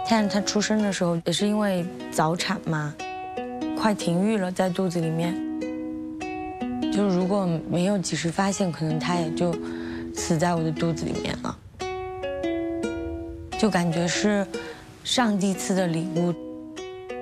看他出生的时候也是因为早产嘛，快停育了，在肚子里面。就如果没有及时发现，可能他也就死在我的肚子里面了。就感觉是上帝赐的礼物。